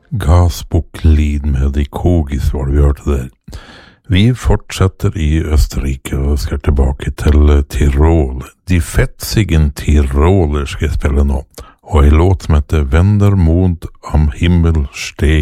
Gasbucklid med de Kogis var det vi hørte der. Vi fortsetter i Østerrike og skal tilbake til Tirol. De fetzigen Tiroler skal jeg spille nå, og en låt som heter Wenn der Mond am Himmel steht.